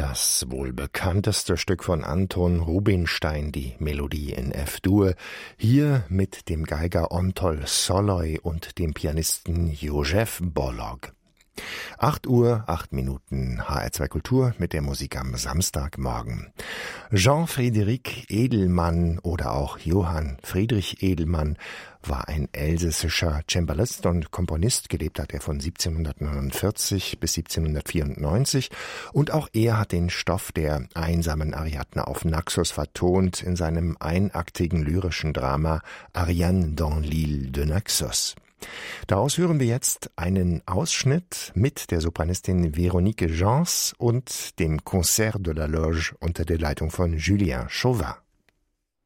Das wohl bekannteste Stück von Anton Rubinstein, die Melodie in F-Dur, hier mit dem Geiger Ontol Soloy und dem Pianisten József Bolog. 8:08 HR2 Kultur mit der Musik am Samstagmorgen. Jean-Frédéric Edelmann oder auch Johann Friedrich Edelmann war ein elsässischer Cembalist und Komponist. Gelebt hat er von 1749 bis 1794 und auch er hat den Stoff der einsamen Ariadne auf Naxos vertont in seinem einaktigen lyrischen Drama Ariane dans l'île de Naxos. Daraus hören wir jetzt einen Ausschnitt mit der Sopranistin Véronique Gens und dem Concert de la Loge unter der Leitung von Julien Chauvin.